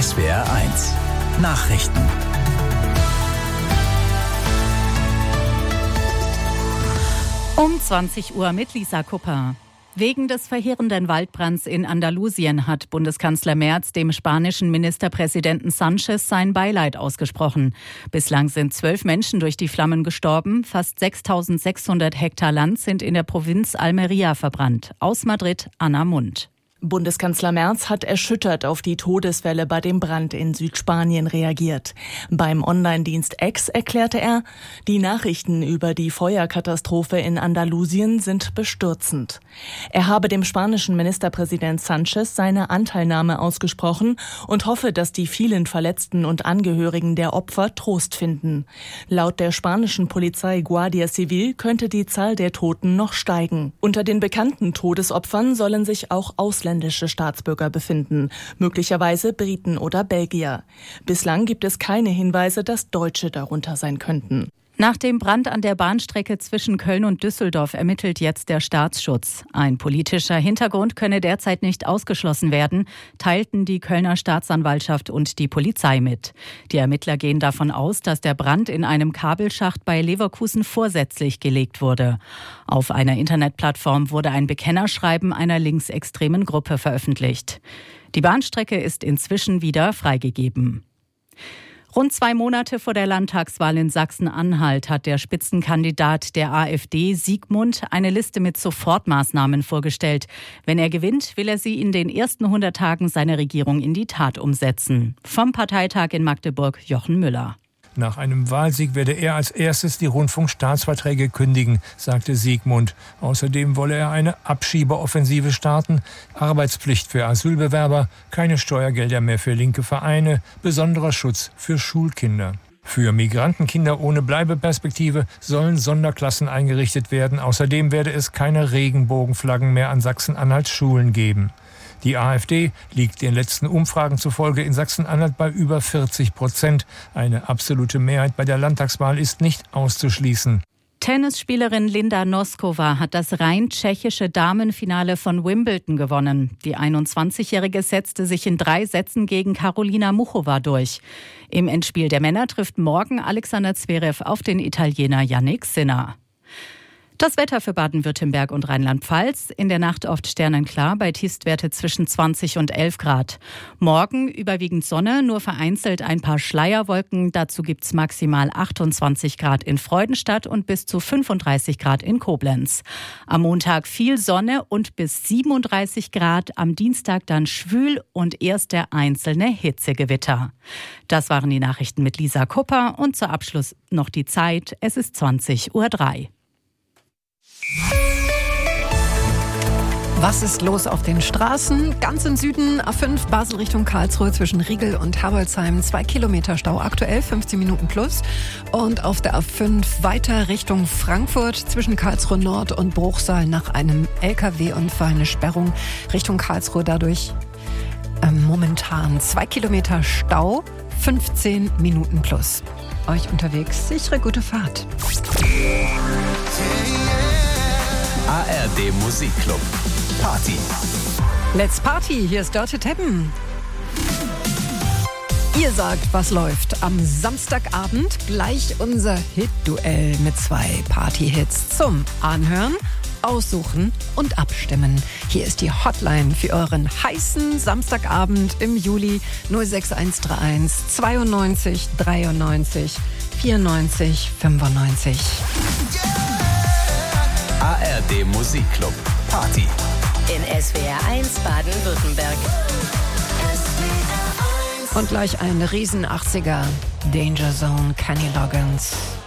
SWR1 Nachrichten. Um 20 Uhr mit Lisa Kupper. Wegen des verheerenden Waldbrands in Andalusien hat Bundeskanzler Merz dem spanischen Ministerpräsidenten Sánchez sein Beileid ausgesprochen. Bislang sind 12 Menschen durch die Flammen gestorben. Fast 6.600 Hektar Land sind in der Provinz Almería verbrannt. Aus Madrid, Anna Mund. Bundeskanzler Merz hat erschüttert auf die Todeswelle bei dem Brand in Südspanien reagiert. Beim Online-Dienst X erklärte er, die Nachrichten über die Feuerkatastrophe in Andalusien sind bestürzend. Er habe dem spanischen Ministerpräsident Sánchez seine Anteilnahme ausgesprochen und hoffe, dass die vielen Verletzten und Angehörigen der Opfer Trost finden. Laut der spanischen Polizei Guardia Civil könnte die Zahl der Toten noch steigen. Unter den bekannten Todesopfern sollen sich auch ausländische Staatsbürger befinden, möglicherweise Briten oder Belgier. Bislang gibt es keine Hinweise, dass Deutsche darunter sein könnten. Nach dem Brand an der Bahnstrecke zwischen Köln und Düsseldorf ermittelt jetzt der Staatsschutz. Ein politischer Hintergrund könne derzeit nicht ausgeschlossen werden, teilten die Kölner Staatsanwaltschaft und die Polizei mit. Die Ermittler gehen davon aus, dass der Brand in einem Kabelschacht bei Leverkusen vorsätzlich gelegt wurde. Auf einer Internetplattform wurde ein Bekennerschreiben einer linksextremen Gruppe veröffentlicht. Die Bahnstrecke ist inzwischen wieder freigegeben. Rund 2 Monate vor der Landtagswahl in Sachsen-Anhalt hat der Spitzenkandidat der AfD, Siegmund, eine Liste mit Sofortmaßnahmen vorgestellt. Wenn er gewinnt, will er sie in den ersten 100 Tagen seiner Regierung in die Tat umsetzen. Vom Parteitag in Magdeburg, Jochen Müller. Nach einem Wahlsieg werde er als erstes die Rundfunkstaatsverträge kündigen, sagte Siegmund. Außerdem wolle er eine Abschiebeoffensive starten, Arbeitspflicht für Asylbewerber, keine Steuergelder mehr für linke Vereine, besonderer Schutz für Schulkinder. Für Migrantenkinder ohne Bleibeperspektive sollen Sonderklassen eingerichtet werden. Außerdem werde es keine Regenbogenflaggen mehr an Sachsen-Anhalts Schulen geben. Die AfD liegt den letzten Umfragen zufolge in Sachsen-Anhalt bei über 40%. Eine absolute Mehrheit bei der Landtagswahl ist nicht auszuschließen. Tennisspielerin Linda Noskova hat das rein tschechische Damenfinale von Wimbledon gewonnen. Die 21-Jährige setzte sich in 3 Sätzen gegen Karolina Muchova durch. Im Endspiel der Männer trifft morgen Alexander Zverev auf den Italiener Jannik Sinner. Das Wetter für Baden-Württemberg und Rheinland-Pfalz. In der Nacht oft sternenklar, bei Tiefstwerte zwischen 20 und 11 Grad. Morgen überwiegend Sonne, nur vereinzelt ein paar Schleierwolken. Dazu gibt's maximal 28 Grad in Freudenstadt und bis zu 35 Grad in Koblenz. Am Montag viel Sonne und bis 37 Grad. Am Dienstag dann schwül und erste einzelne Hitzegewitter. Das waren die Nachrichten mit Lisa Kupper und zur Abschluss noch die Zeit. Es ist 20:03 Uhr. Was ist los auf den Straßen? Ganz im Süden, A5 Basel Richtung Karlsruhe zwischen Riegel und Herbolzheim 2 Kilometer Stau, aktuell 15 Minuten plus. Und auf der A5 weiter Richtung Frankfurt zwischen Karlsruhe Nord und Bruchsal nach einem LKW-Unfall eine Sperrung Richtung Karlsruhe, dadurch momentan 2 Kilometer Stau, 15 Minuten plus. Euch unterwegs sichere gute Fahrt. ARD Musikclub. Party. Let's Party, hier ist Dörte Teppen. Ihr sagt, was läuft. Am Samstagabend gleich unser Hit-Duell mit 2 Party-Hits zum Anhören, Aussuchen und Abstimmen. Hier ist die Hotline für euren heißen Samstagabend im Juli 06131 92 93 94 95. ARD Musikclub. Party. In SWR1 Baden-Württemberg. Und gleich ein riesen 80er Danger Zone, Kenny Loggins.